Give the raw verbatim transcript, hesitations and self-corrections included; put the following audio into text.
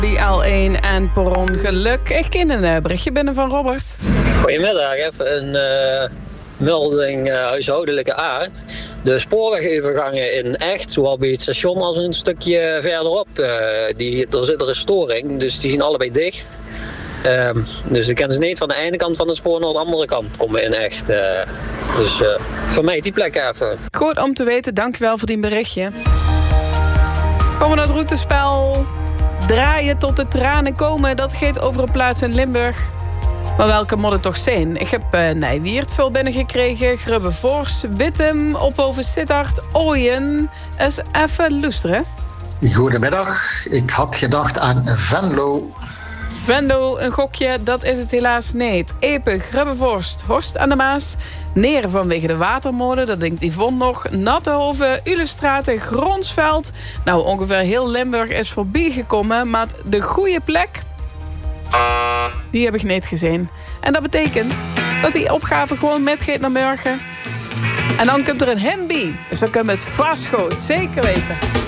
Die L één en per ongeluk. Ik ken een uh, berichtje binnen van Robert. Goedemiddag, even een uh, melding uh, huishoudelijke aard. De spoorwegovergangen in Echt, zowel bij het station als een stukje verderop, uh, die, er zit er een storing, dus die zien allebei dicht. Uh, dus ik kan ze niet van de ene kant van het spoor naar de andere kant komen in Echt. Uh, dus uh, vermijd die plek even. Goed om te weten, dankjewel voor die berichtje. Komen we naar het routespel. Draaien tot de tranen komen, dat gaat over een plaats in Limburg. Maar welke moet het toch zijn? Ik heb uh, Nijwiert veel binnengekregen, Grubbevoors, Wittem, Ophoven Sittard, Ooyen. Eens even luisteren. Goedemiddag, ik had gedacht aan Venlo. Venlo, een gokje, dat is het helaas niet. Epe, Grubbevorst, Horst aan de Maas. Neren vanwege de watermolen, dat denkt Yvonne nog. Nattehoven, Ulestraten, Gronsveld. Nou, ongeveer heel Limburg is voorbij gekomen. Maar de goede plek, die heb ik niet gezien. En dat betekent dat die opgave gewoon metgeet naar morgen. En dan komt er een hen bij. Dus dan kunnen we het vast goed, zeker weten.